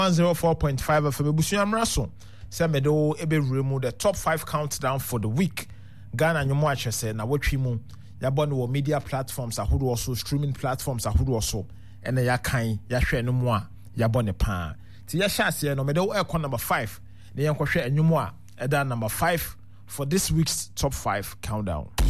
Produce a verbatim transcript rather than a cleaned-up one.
one oh four point five F M Busunya Mraso. Say medo ebe remove the top five countdown for the week. Ghana nyomo achese na wotwi mu. Yabɔ no media platforms ahodo also streaming platforms ahodo also. Ene ya kan ya hwɛ no mu a yabɔ ne pa. Ti ya hye ase no medo e number five. Ne yankɔhwɛ enyomo a ɛda number five for this week's top five countdown.